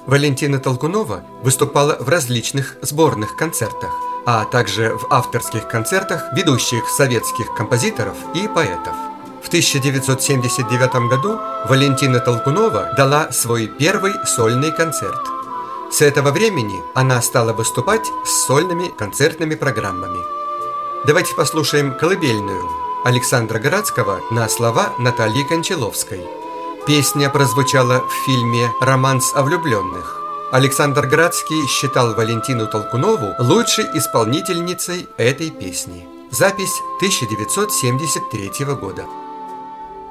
Валентина Толкунова выступала в различных сборных концертах, а также в авторских концертах ведущих советских композиторов и поэтов. В 1979 году Валентина Толкунова дала свой первый сольный концерт. С этого времени она стала выступать с сольными концертными программами. Давайте послушаем колыбельную Александра Градского на слова Натальи Кончаловской. Песня прозвучала в фильме «Романс о влюбленных». Александр Градский считал Валентину Толкунову лучшей исполнительницей этой песни. Запись 1973 года.